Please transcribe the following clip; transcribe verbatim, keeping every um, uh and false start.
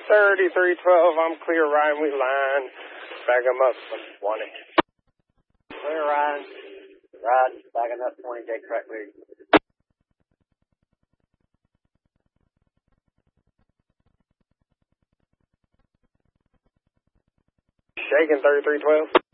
thirty-three twelve, I'm clear, Ryan, we line. Back him up from twenty. Clear, Ryan. Ride, backing up twenty, J correct lead. Shaking thirty-three twelve.